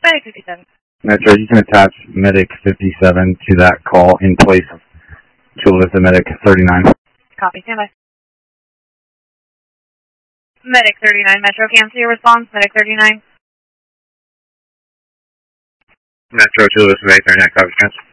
Medic 57. Metro, you can attach Medic 57 to that call in place of Chula Vista Medic 39. Copy, standby. Medic 39, Metro, cancel your response. Medic 39. Metro, Chula Vista Medic 39, copy, cancel.